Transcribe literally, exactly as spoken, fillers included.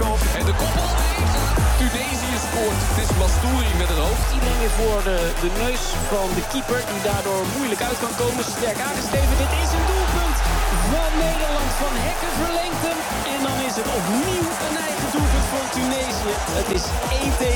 Hoekschop. En de koppel is... Tunesië scoort. Het is Mastouri met het hoofd. Iedereen weer voor de, de neus van de keeper, die daardoor moeilijk uit kan komen. Sterk aangesteven, dit is een doelpunt van Nederland. Van Hekken verlengt hem. En dan is het opnieuw een eigen doelpunt voor Tunesië. Het is één tegen